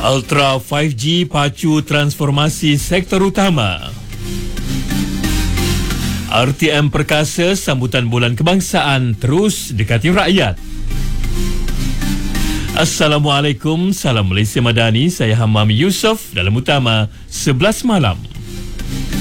Ultra 5G pacu transformasi sektor utama. RTM Perkasa sambutan bulan kebangsaan terus dekati rakyat. Assalamualaikum, salam Malaysia Madani. Saya Hammam Yusof dalam utama 11 malam.